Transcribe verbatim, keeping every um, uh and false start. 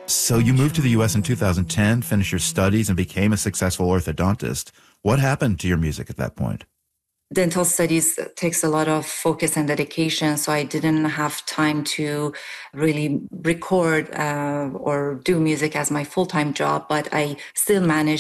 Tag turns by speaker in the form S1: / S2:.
S1: So you moved to the U S in two thousand ten, finished your studies, and became a successful orthodontist. What happened to your music at that point?
S2: Dental studies takes a lot of focus and dedication, so I didn't have time to really record uh, or do music as my full-time job, but I still managed